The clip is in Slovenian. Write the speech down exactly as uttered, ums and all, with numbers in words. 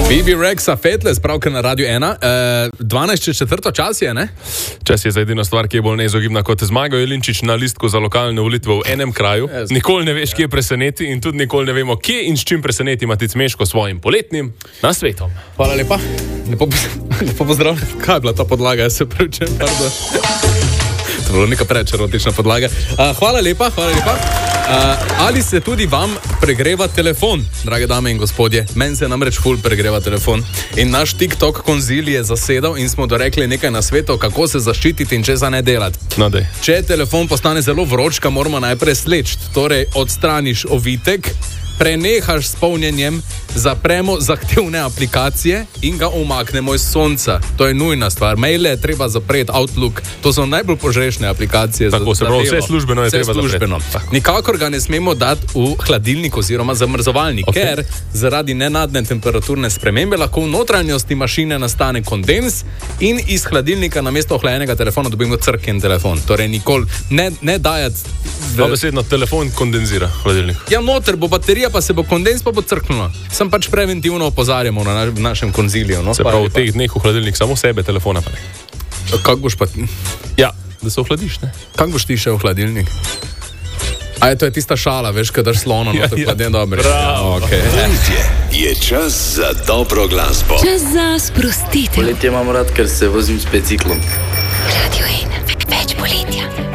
Bibi Rexa Fateless, pravkar na Radiu ena. E, dvanajst čez četrto čas je, ne? Čas je za edino stvar, ki je bolj neizogibna kot Zmago Jelinčič na listku za lokalne volitve v enem kraju. Yes. Nikoli ne veš, kje preseneti in tudi nikoli ne vemo, kje in s čim preseneti Matic Meško svojim poletnim nasvetom. Hvala lepa. Lepo, lepo pozdravljam. Kaj je bila ta podlaga? Jaz se pravičem, pardon. To je bilo neka preveč erotična podlaga. Uh, hvala lepa, hvala lepa. Uh, ali se tudi vam pregreva telefon, drage dame in gospodje? Meni se namreč ful pregreva telefon. In naš TikTok konzil je zasedal in smo dorekli nekaj nasvetov, kako se zaščititi in česa ne delati. No, dej. Če telefon postane zelo vroč, ga moramo najprej sleči. Torej, odstraniš ovitek, prenehaš s polnjenjem, zapremo zahtevne aplikacije in ga umaknemo iz sonca. To je nujna stvar. Maile je treba zapreti, Outlook, to so najbolj požrešne aplikacije. Tako se pravi, vse službeno je vse treba službeno. zapreti. Nikakor ga ne smemo dati v hladilnik oziroma zamrzovalnik, okay. Ker zaradi nenadne temperaturne spremembe lahko v notranjosti mašine nastane kondens in iz hladilnika namesto ohlajenega telefona dobimo crkjen telefon. Torej nikoli ne, ne dajati v... No, besedno, telefon kondenzira hladilnik. Ja, noter bo baterija, pa se bo kondens, pa bo crknilo. Sem pač preventivno opozarjamo na naš, našem konziliju. No? Se pravi, v teh dneh v hladilnik samo sebe, telefona pa ne. Kako boš pa... Ja, da se ohladiš, ne? Kako boš ti še v hladilnik? A je to je tista šala, veš, kad daš slono, no, ja, to je ja. hladjen dobro. Bravo. Okay. Je čas za dobro glasbo. Čas za sprostitev. Poletje imam rad, ker se vozim s biciklom. Radio ena, več poletja.